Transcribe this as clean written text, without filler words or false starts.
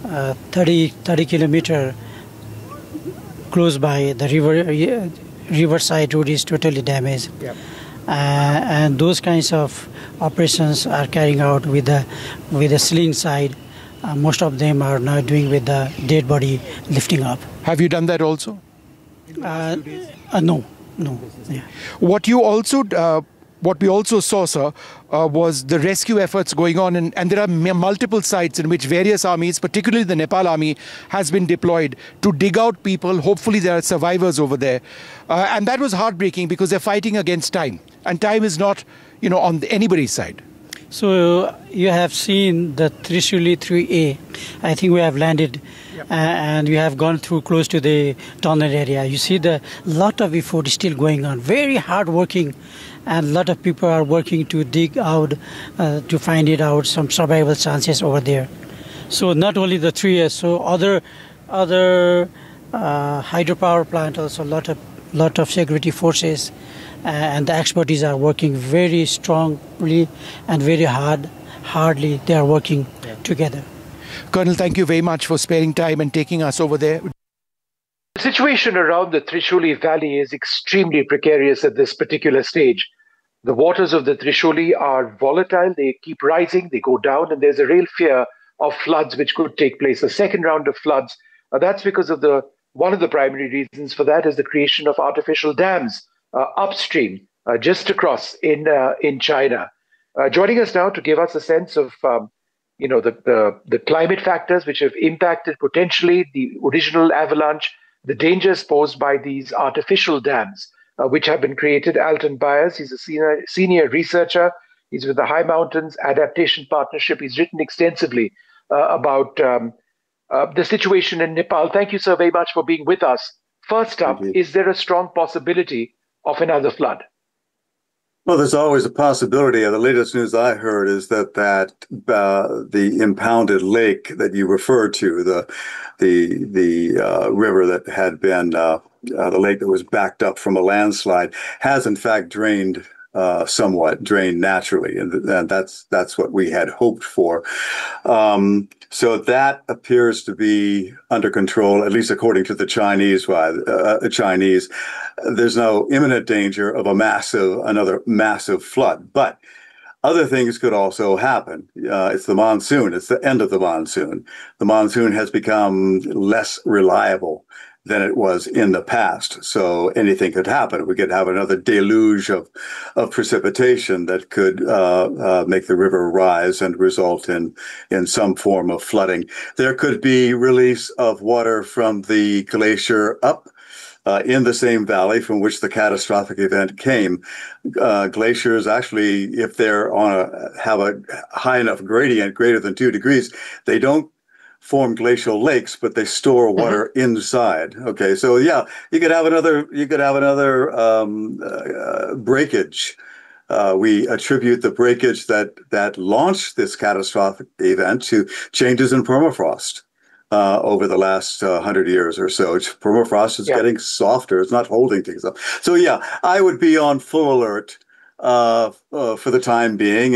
30 kilometer close by the riverside road is totally damaged. Yep. And those kinds of operations are carrying out with the sling side. Most of them are now doing with the dead body lifting up. Have you done that also? No. Yeah. What we also saw, sir, was the rescue efforts going on, and there are multiple sites in which various armies, particularly the Nepal army, has been deployed to dig out people. Hopefully there are survivors over there. And that was heartbreaking because they're fighting against time. And time is not, on anybody's side. So you have seen the Trishuli 3A. I think we have landed. Yep. And we have gone through close to the tunnel area. You see the lot of effort is still going on. Very hard working, and a lot of people are working to dig out, to find it out, some survival chances over there. So not only the 3A, so other hydropower plant also, lot of security forces and the expertise are working very strongly and very hardly they are working together. Colonel, thank you very much for sparing time and taking us over there. The situation around the Trishuli Valley is extremely precarious at this particular stage. The waters of the Trishuli are volatile, they keep rising, they go down, and there's a real fear of floods which could take place. A second round of floods, that's because of one of the primary reasons for that is the creation of artificial dams upstream, just across in China. Joining us now to give us a sense of the climate factors which have impacted potentially the original avalanche, the dangers posed by these artificial dams which have been created. Alton Byers, he's a senior researcher. He's with the High Mountains Adaptation Partnership. He's written extensively about the situation in Nepal. Thank you, sir, very much for being with us. First up, is there a strong possibility of another flood? Well, there's always a possibility. The latest news I heard is that the impounded lake that you referred to, the river that had been the lake that was backed up from a landslide, has in fact drained naturally, and that's what we had hoped for. So that appears to be under control, at least according to the Chinese. There's no imminent danger of another massive flood, but other things could also happen. It's the monsoon. It's the end of the monsoon. The monsoon has become less reliable than it was in the past. So anything could happen. We could have another deluge of precipitation that could make the river rise and result in some form of flooding. There could be release of water from the glacier up in the same valley from which the catastrophic event came. Glaciers actually, if they're have a high enough gradient, greater than 2 degrees, they don't form glacial lakes, but they store water inside. Okay, so yeah, you could have another breakage. We attribute the breakage that launched this catastrophic event to changes in permafrost over the last 100 years or so. Permafrost is getting softer; it's not holding things up. So yeah, I would be on full alert for the time being.